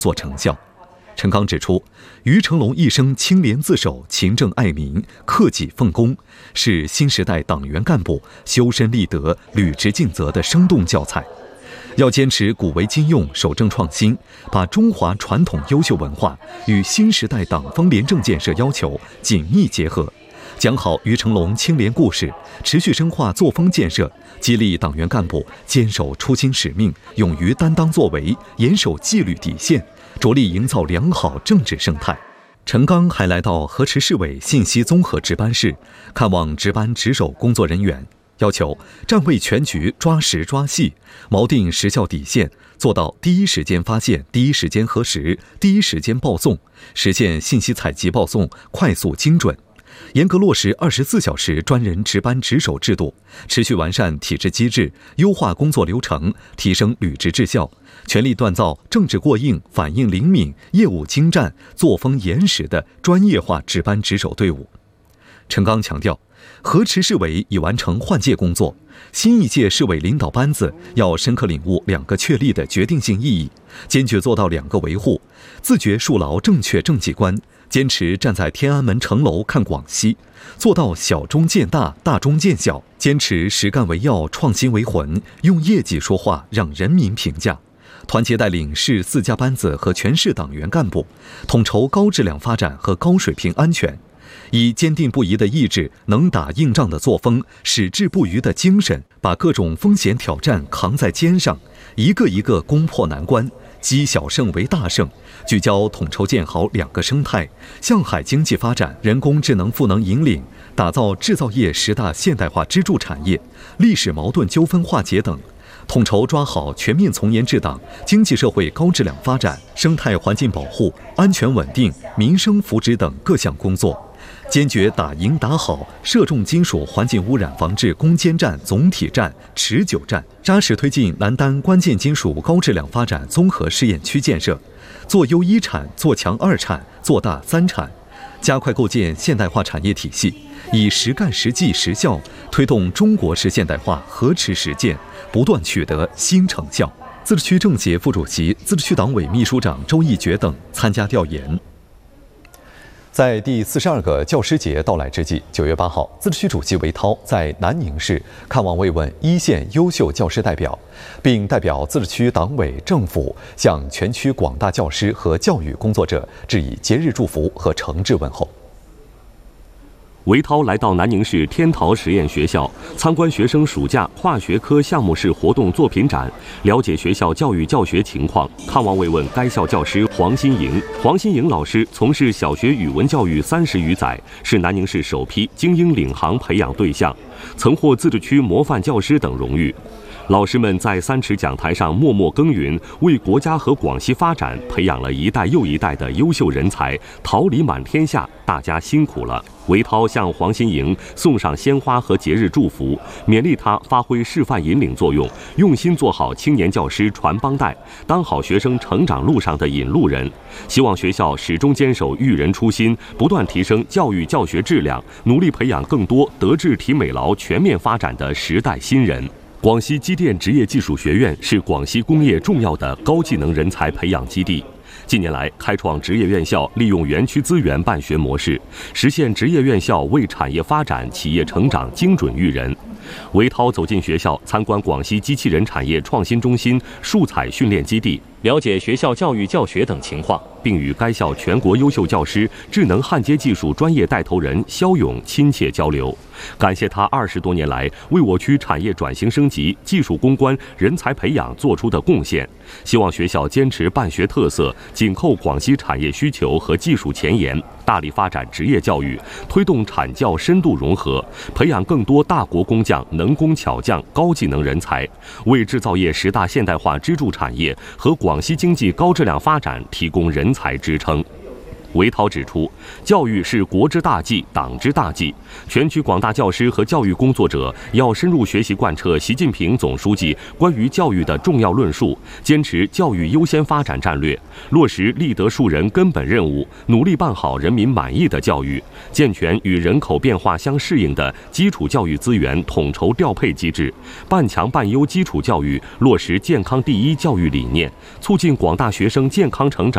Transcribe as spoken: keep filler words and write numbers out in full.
作成效。陈刚指出，于成龙一生清廉自守、勤政爱民、克己奉公，是新时代党员干部修身立德、履职尽责的生动教材。要坚持古为今用、守正创新，把中华传统优秀文化与新时代党风廉政建设要求紧密结合，讲好于成龙清廉故事，持续深化作风建设，激励党员干部坚守初心使命，勇于担当作为，严守纪律底线，着力营造良好政治生态。陈刚还来到河池市委信息综合值班室，看望值班值守工作人员，要求站位全局，抓实抓细，锚定时效底线，做到第一时间发现、第一时间核实、第一时间报送，实现信息采集报送快速精准。严格落实二十四小时专人值班值守制度，持续完善体制机制，优化工作流程，提升履职质效，全力锻造政治过硬、反应灵敏、业务精湛、作风严实的专业化值班值守队伍。陈刚强调，河池市委已完成换届工作，新一届市委领导班子要深刻领悟两个确立的决定性意义，坚决做到两个维护，自觉树牢正确政绩观，坚持站在天安门城楼看广西，做到小中见大、大中见小，坚持实干为要、创新为魂，用业绩说话，让人民评价。团结带领市四家班子和全市党员干部，统筹高质量发展和高水平安全，以坚定不移的意志、能打硬仗的作风、矢志不渝的精神，把各种风险挑战扛在肩上，一个一个攻破难关，积小胜为大胜，聚焦统筹建好两个生态：向海经济发展、人工智能赋能引领，打造制造业十大现代化支柱产业、历史矛盾纠纷化解等。统筹抓好全面从严治党、经济社会高质量发展、生态环境保护、安全稳定、民生福祉等各项工作，坚决打赢打好涉重金属环境污染防治攻坚战、总体战、持久战，扎实推进南丹关键金属高质量发展综合试验区建设，做优一产、做强二产、做大三产，加快构建现代化产业体系，以实干实际实效推动中国式现代化河池实践不断取得新成效。自治区政协副主席、自治区党委秘书长周一觉等参加调研。在第四十二个教师节到来之际，九月八号，自治区主席韦涛在南宁市看望慰问一线优秀教师代表，并代表自治区党委政府向全区广大教师和教育工作者致以节日祝福和诚挚问候。 韦涛来到南宁市天桃实验学校，参观学生暑假跨学科项目式活动作品展，了解学校教育教学情况，看望慰问该校教师黄新莹。黄新莹老师从事小学语文教育三十余载，是南宁市首批精英领航培养对象，曾获自治区模范教师等荣誉。老师们在三尺讲台上默默耕耘，为国家和广西发展培养了一代又一代的优秀人才，桃李满天下，大家辛苦了。韦涛向黄新莹送上鲜花和节日祝福，勉励他发挥示范引领作用，用心做好青年教师传帮带，当好学生成长路上的引路人。希望学校始终坚守育人初心，不断提升教育教学质量，努力培养更多德智体美劳全面发展的时代新人。广西机电职业技术学院是广西工业重要的高技能人才培养基地。近年来，开创职业院校利用园区资源办学模式，实现职业院校为产业发展、企业成长精准育人。韦涛走进学校，参观广西机器人产业创新中心数采训练基地，了解学校教育教学等情况，并与该校全国优秀教师、智能焊接技术专业带头人肖勇亲切交流，感谢他二十多年来为我区产业转型升级、技术攻关、人才培养做出的贡献。希望学校坚持办学特色，紧扣广西产业需求和技术前沿，大力发展职业教育，推动产教深度融合，培养更多大国工匠、能工巧匠、高技能人才，为制造业十大现代化支柱产业和广西经济高质量发展提供人才支撑。韦涛指出，教育是国之大计、党之大计，全区广大教师和教育工作者要深入学习贯彻习近平总书记关于教育的重要论述，坚持教育优先发展战略，落实立德树人根本任务，努力办好人民满意的教育，健全与人口变化相适应的基础教育资源统筹调配机制，办强办优基础教育，落实健康第一教育理念，促进广大学生健康成长。